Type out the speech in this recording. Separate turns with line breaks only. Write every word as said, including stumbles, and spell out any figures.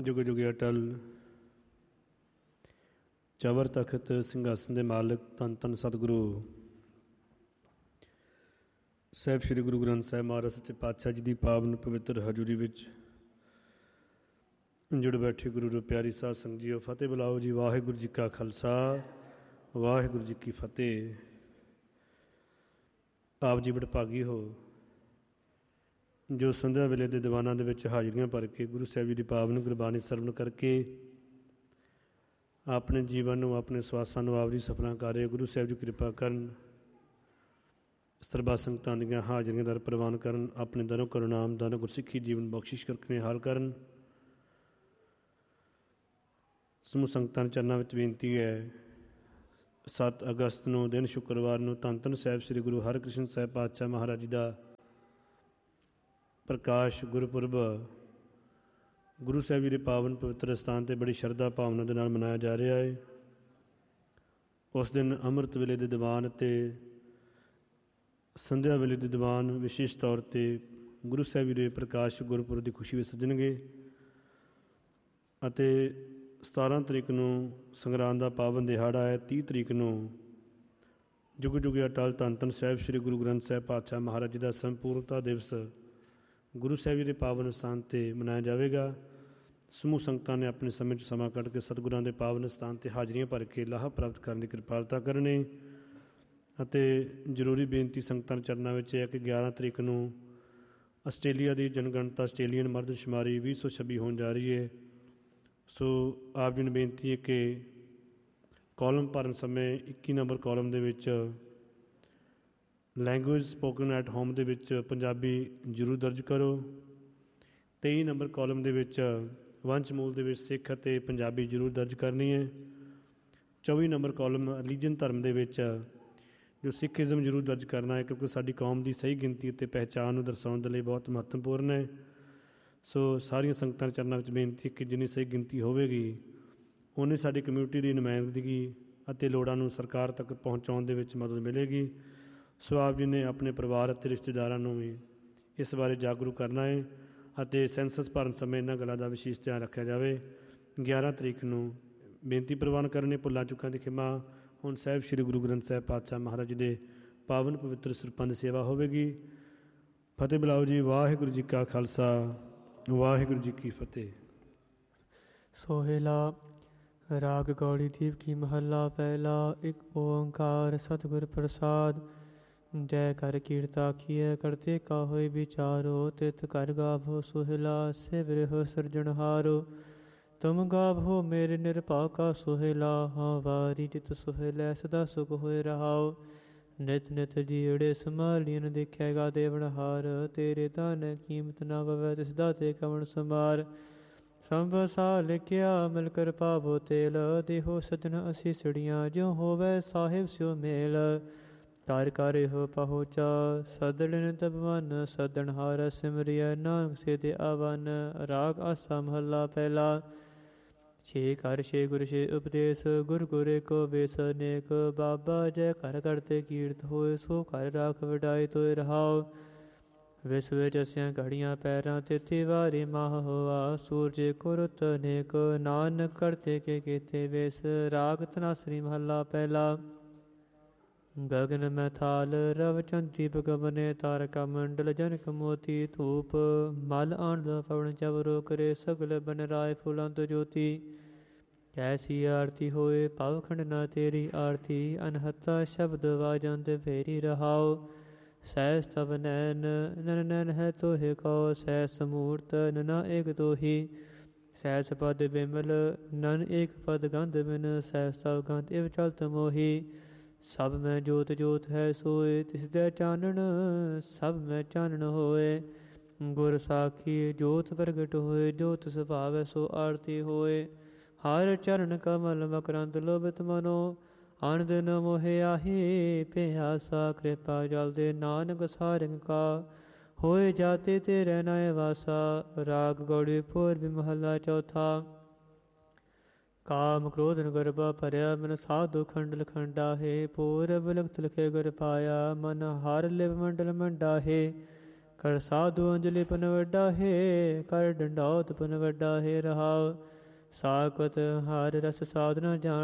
ਜੁਗ ਜੁਗ ਅਟਲ। ਚਵਰ ਤਖਤ ਸਿੰਘਾਸਨ ਦੇ ਮਾਲਕ ਧੰਨ ਧੰਨ ਸਤਿਗੁਰੂ ਸਾਹਿਬ ਸ੍ਰੀ ਗੁਰੂ ਗ੍ਰੰਥ ਸਾਹਿਬ ਮਹਾਰਾਜ ਸੱਚੇ ਪਾਤਸ਼ਾਹ ਜੀ ਦੀ ਪਾਵਨ ਪਵਿੱਤਰ ਹਜ਼ੂਰੀ ਵਿੱਚ ਜੁੜ ਬੈਠੇ ਗੁਰੂ ਰੂਪ ਪਿਆਰੀ ਸਾਧ ਸੰਗਤ ਜੀਓ, ਫਤਿਹ ਬੁਲਾਓ ਜੀ। ਵਾਹਿਗੁਰੂ ਜੀ ਕਾ ਖਾਲਸਾ, ਵਾਹਿਗੁਰੂ ਜੀ ਕੀ ਫਤਿਹ। ਆਪ ਜੀ ਵਡਭਾਗੀ ਹੋ ਜੋ ਸੰਧਿਆ ਵੇਲੇ ਦੇ ਦੀਵਾਨਾਂ ਦੇ ਵਿੱਚ ਹਾਜ਼ਰੀਆਂ ਭਰ ਕੇ ਗੁਰੂ ਸਾਹਿਬ ਜੀ ਦੀ ਪਾਵਨ ਗੁਰਬਾਣੀ ਸਰਵਣ ਕਰਕੇ ਆਪਣੇ ਜੀਵਨ ਨੂੰ, ਆਪਣੇ ਸਵਾਸਾਂ ਨੂੰ ਆਪਦੀ ਸਫਲਾਂ ਕਰ ਰਹੇ। ਗੁਰੂ ਸਾਹਿਬ ਜੀ ਕਿਰਪਾ ਕਰਨ, ਸਰਬੱਤ ਸੰਗਤਾਂ ਦੀਆਂ ਹਾਜ਼ਰੀਆਂ ਦਰ ਪ੍ਰਵਾਨ ਕਰਨ, ਆਪਣੇ ਦਰੋਂ ਕਰੁਣਾਮ ਦਾਨ ਗੁਰਸਿੱਖੀ ਜੀਵਨ ਬਖਸ਼ਿਸ਼ ਕਰਕੇ ਹਾਲ ਕਰਨ। ਸਮੂਹ ਸੰਗਤਾਂ ਦੇ ਚਰਨਾਂ ਵਿੱਚ ਬੇਨਤੀ ਹੈ, ਸੱਤ ਅਗਸਤ ਨੂੰ ਦਿਨ ਸ਼ੁੱਕਰਵਾਰ ਨੂੰ ਧੰਨ ਧੰਨ ਸਾਹਿਬ ਸ੍ਰੀ ਗੁਰੂ ਹਰਿਕ੍ਰਿਸ਼ਨ ਸਾਹਿਬ ਪਾਤਸ਼ਾਹ ਮਹਾਰਾਜ ਜੀ ਦਾ ਪ੍ਰਕਾਸ਼ ਗੁਰਪੁਰਬ ਗੁਰੂ ਸਾਹਿਬ ਜੀ ਦੇ ਪਾਵਨ ਪਵਿੱਤਰ ਸਥਾਨ 'ਤੇ ਬੜੀ ਸ਼ਰਧਾ ਭਾਵਨਾ ਦੇ ਨਾਲ ਮਨਾਇਆ ਜਾ ਰਿਹਾ ਹੈ। ਉਸ ਦਿਨ ਅੰਮ੍ਰਿਤ ਵੇਲੇ ਦੇ ਦੀਵਾਨ ਅਤੇ ਸੰਧਿਆ ਵੇਲੇ ਦੇ ਦੀਵਾਨ ਵਿਸ਼ੇਸ਼ ਤੌਰ 'ਤੇ ਗੁਰੂ ਸਾਹਿਬ ਜੀ ਦੇ ਪ੍ਰਕਾਸ਼ ਗੁਰਪੁਰਬ ਦੀ ਖੁਸ਼ੀ ਵਿੱਚ ਸੱਜਣਗੇ ਅਤੇ ਸਤਾਰਾਂ ਤਰੀਕ ਨੂੰ ਸੰਗਰਾਂਦ ਦਾ ਪਾਵਨ ਦਿਹਾੜਾ ਹੈ। ਤੀਹ ਤਰੀਕ ਨੂੰ ਜੁਗ ਜੁਗ ਅਟਲ ਧੰਨ ਧੰਨ ਸਾਹਿਬ ਸ੍ਰੀ ਗੁਰੂ ਗ੍ਰੰਥ ਸਾਹਿਬ ਪਾਤਸ਼ਾਹ ਮਹਾਰਾਜ ਜੀ ਦਾ ਸੰਪੂਰਨਤਾ ਦਿਵਸ ਗੁਰੂ ਸਾਹਿਬ ਜੀ ਦੇ ਪਾਵਨ ਸਥਾਨ 'ਤੇ ਮਨਾਇਆ ਜਾਵੇਗਾ। ਸਮੂਹ ਸੰਗਤਾਂ ਨੇ ਆਪਣੇ ਸਮੇਂ 'ਚ ਸਮਾਂ ਕੱਢ ਕੇ ਸਤਿਗੁਰਾਂ ਦੇ ਪਾਵਨ ਸਥਾਨ 'ਤੇ ਹਾਜ਼ਰੀਆਂ ਭਰ ਕੇ ਲਾਹਾ ਪ੍ਰਾਪਤ ਕਰਨ ਦੀ ਕਿਰਪਾਲਤਾ ਕਰਨੀ। ਅਤੇ ਜ਼ਰੂਰੀ ਬੇਨਤੀ ਸੰਗਤਾਂ ਦੇ ਚਰਨਾਂ ਵਿੱਚ ਹੈ ਕਿ ਗਿਆਰਾਂ ਤਰੀਕ ਨੂੰ ਆਸਟ੍ਰੇਲੀਆ ਦੀ ਜਨਗਣਤਾ ਆਸਟ੍ਰੇਲੀਅਨ ਮਰਦਸ਼ੁਮਾਰੀ ਵੀਹ ਸੌ ਛੱਬੀ ਹੋਣ ਜਾ ਰਹੀ ਹੈ। ਸੋ ਆਪ ਜੀ ਨੂੰ ਬੇਨਤੀ ਹੈ ਕਿ ਕਾਲਮ ਭਰਨ ਸਮੇਂ ਇੱਕੀ ਨੰਬਰ ਕਾਲਮ ਦੇ ਵਿੱਚ ਲੈਂਗੁਏਜ ਸਪੋਕਨ ਐਟ ਹੋਮ ਦੇ ਵਿੱਚ ਪੰਜਾਬੀ ਜ਼ਰੂਰ ਦਰਜ ਕਰੋ। ਤੇਈ ਨੰਬਰ ਕਾਲਮ ਦੇ ਵਿੱਚ ਵੰਸ਼ ਮੂਲ ਦੇ ਵਿੱਚ ਸਿੱਖ ਅਤੇ ਪੰਜਾਬੀ ਜ਼ਰੂਰ ਦਰਜ ਕਰਨੀ ਹੈ। ਚੌਵੀ ਨੰਬਰ ਕਾਲਮ ਰਿਲੀਜਨ ਧਰਮ ਦੇ ਵਿੱਚ ਜੋ ਸਿੱਖਿਜ਼ਮ ਜ਼ਰੂਰ ਦਰਜ ਕਰਨਾ ਹੈ, ਕਿਉਂਕਿ ਸਾਡੀ ਕੌਮ ਦੀ ਸਹੀ ਗਿਣਤੀ ਅਤੇ ਪਹਿਚਾਣ ਨੂੰ ਦਰਸਾਉਣ ਦੇ ਲਈ ਬਹੁਤ ਮਹੱਤਵਪੂਰਨ ਹੈ। ਸੋ ਸਾਰੀਆਂ ਸੰਗਤਾਂ ਦੇ ਚਰਨਾਂ ਵਿੱਚ ਬੇਨਤੀ ਕਿ ਜਿੰਨੀ ਸਹੀ ਗਿਣਤੀ ਹੋਵੇਗੀ ਉਨੀ ਸਾਡੀ ਕਮਿਊਨਿਟੀ ਦੀ ਨੁਮਾਇੰਦਗੀ ਅਤੇ ਲੋੜਾਂ ਨੂੰ ਸਰਕਾਰ ਤੱਕ ਪਹੁੰਚਾਉਣ ਦੇ ਵਿੱਚ ਮਦਦ ਮਿਲੇਗੀ। ਸੋ ਆਪ ਜੀ ਨੇ ਆਪਣੇ ਪਰਿਵਾਰ ਅਤੇ ਰਿਸ਼ਤੇਦਾਰਾਂ ਨੂੰ ਵੀ ਇਸ ਬਾਰੇ ਜਾਗਰੂਕ ਕਰਨਾ ਹੈ ਅਤੇ ਸੈਂਸਸ ਭਰਨ ਸਮੇਂ ਇਹਨਾਂ ਗੱਲਾਂ ਦਾ ਵਿਸ਼ੇਸ਼ ਧਿਆਨ ਰੱਖਿਆ ਜਾਵੇ। ਗਿਆਰਾਂ ਤਰੀਕ ਨੂੰ ਬੇਨਤੀ ਪ੍ਰਵਾਨ ਕਰਨੇ, ਭੁੱਲਾਂ ਚੁੱਕਾਂ ਦੀ ਖਿਮਾ। ਹੁਣ ਸਾਹਿਬ ਸ੍ਰੀ ਗੁਰੂ ਗ੍ਰੰਥ ਸਾਹਿਬ ਪਾਤਸ਼ਾਹ ਮਹਾਰਾਜ ਜੀ ਦੇ ਪਾਵਨ ਪਵਿੱਤਰ ਸਰੂਪਾਂ ਦੀ ਸੇਵਾ ਹੋਵੇਗੀ। ਫਤਿਹ ਬੁਲਾਓ ਜੀ। ਵਾਹਿਗੁਰੂ ਜੀ ਕਾ ਖਾਲਸਾ, ਵਾਹਿਗੁਰੂ ਜੀ ਕੀ ਫਤਿਹ।
ਸੋਹਿਲਾ ਰਾਗ ਗੌੜੀ ਦੀਪ ਕੀ ਮਹੱਲਾ ਪਹਿਲਾ। ਇੱਕ ਓੰਕਾਰ ਸਤਿਗੁਰ ਪ੍ਰਸਾਦ। ਜੈ ਕਰ ਕੀਰਤਾ ਕੀਏ ਕਰਤੇ ਕਾ ਹੋਏ ਵਿਚਾਰੋ। ਤਿਤ ਕਰ ਗਾਵੋ ਸੋਹਿਲਾ ਸਿਵਰਿਹੁ ਸਿਰਜਣਹਾਰੋ। ਤੁਮ ਗਾਵੋ ਮੇਰੇ ਨਿਰਭਾਕਾ ਸੋਹਿਲਾ। ਹਾਂ ਵਾਰੀ ਜਿਤ ਸੋਹਿਲੈ ਸਦਾ ਸੁਖ ਹੋਏ ਰਹਾਓ। ਨਿਤ ਨਿਤ ਜੀੜੇ ਸੰਭਾਲੀਨ ਦੇਖੇਗਾ ਦੇਵਨਹਾਰ। ਤੇਰੇ ਧਨ ਕੀਮਤ ਨਾ ਪਵੈ ਤਿਸ ਦਾਤੇ ਕਵਣ ਸਮਾਰ। ਸੰਭ ਸਾ ਲਿਖਿਆ ਮਿਲ ਕਰ ਪਾਵੋ ਤੇਲ। ਦੇਹੋ ਸਜਣ ਅਸੀਸੜੀਆਂ ਜਿਉ ਹੋਵੈ ਸਾਹਿਬ ਸਿਉ ਮੇਲ। ਕਰ ਕਰ ਇਹੋ ਪਹੁੰਚਾ ਸਦੜਨ ਤਬਵਨ। ਸਦਣਹਾਰ ਸਿਮਰਿਐ ਨਾਨਕ ਸੇ ਤੇ ਆਵਨ। ਰਾਗ ਆਸਾ ਮਹੱਲਾ ਪਹਿਲਾ। ਛੇ ਕਰ ਛੇ ਗੁਰ ਛੇ ਉਪਦੇਸ਼। ਗੁਰ ਗੁਰੇ ਕੋ ਵੇਸ ਅਨੇਕ। ਬਾਬਾ ਜੈ ਕਰ ਕਰਤੇ ਕੀਰਤ ਹੋਏ। ਸੋ ਕਰ ਰਾਖ ਵਡਾਈ ਤੋਇ ਰਹਾਓ। ਵਿਸ ਵਿੱਚ ਅਸਿਆਂ ਘੜੀਆਂ ਪੈਰਾਂ। ਤੇਤੀ ਵਾਰੀ ਮਾਹ ਹੋਆ। ਸੂਰਜ ਕੋ ਰੁੱਤ ਅਨੇਕ। ਨਾਨਕ ਕਰਤੇ ਕੇ ਕੀਤੇ ਵੇਸ। ਰਾਗ ਧਨਾਸਰੀ ਮਹੱਲਾ ਪਹਿਲਾ। ਗਗਨ ਮੈਂ ਥਾਲ ਰਵ ਚੰਤੀ ਬਗਮਨੇ। ਤਾਰਕਾ ਮੰਡਲ ਜਨਕ ਮੋਤੀ। ਧੂਪ ਮਲ ਆਨੰਦ ਪਵਨ ਚਵਰੋ ਕਰੇ। ਸਗਲ ਬਨ ਰਾਏ ਫੁਲੰਤ ਜੋਤੀ। ਕੈਸੀ ਆਰਤੀ ਹੋਏ ਭਵਖੰਡ ਨਾ ਤੇਰੀ ਆਰਤੀ। ਅਨਹਤਾ ਸ਼ਬਦ ਵਾਜੰਤ ਫੇਰੀ ਰਹਾਓ। ਸਹਿਸ ਤਵ ਨੈਨ ਨਨ ਨੈਨ ਹੈ ਤੋਹਿ ਕਉ। ਸਹਿਸ ਮੂਰਤ ਨਨਾ ਏਕ ਤੋਹੀ। ਸਹਿਸ ਪਦ ਬਿਮਲ ਨਨ ਏਕ ਪਦ ਗੰਧ ਬਿਨ। ਸਹਿਸ ਤਵ ਗੰਧ ਇਵ ਚਲਤ ਮੋਹੀ। ਸਭ ਮੈਂ ਜੋਤ ਜੋਤ ਹੈ ਸੋਏ। ਤਿਸ ਦੇ ਚਾਨਣ ਸਭ ਮੈਂ ਚਾਨਣ ਹੋਏ। ਗੁਰ ਸਾਖੀ ਜੋਤ ਪ੍ਰਗਟ ਹੋਏ। ਜੋਤ ਸੁਭਾਵੈ ਸੋ ਆਰਤੀ ਹੋਏ। ਹਰ ਚਰਨ ਕਮਲ ਮਕਰੰਦ ਲੋਭਿਤ ਮਨੋ। ਆਨੰਦ ਨ ਮੋਹਿ ਆਹੀ ਪਿਆਸਾ। ਕਿਰਪਾ ਜਲ ਦੇ ਨਾਨਕ ਸਾਰੰਗ ਕਾ। ਹੋਏ ਜਾਤੇ ਤੇਰੇ ਨੈ ਵਾਸਾ। ਰਾਗ ਗੌੜੀ ਪੂਰਬੀ ਮਹੱਲਾ ਚੌਥਾ। ਕਾਮ ਕ੍ਰੋਧ ਗਰਭਾ ਭਰਿਆ। ਮਨ ਸਾਧੂ ਖੰਡਲ ਖੰਡਾਹੇ। ਪੂਰਬ ਲਖਤ ਲਿਖੇ ਗੁਰ ਪਾਇਆ। ਮਨ ਹਰ ਲਿਵ ਮੰਡਲ ਮੰਡਾਹੇ। ਕਰ ਸਾਧੂ ਅੰਜਲੀ ਪਨ ਵੱਡਾ ਹੈ, ਕਰ ਡੰਡੌਤ ਪਨ ਵੱਡਾ ਹੈ ਰਹਾਉ। ਸਾਕਤ ਹਰ ਰਸ ਸਾਧਨਾ ਜਾਣ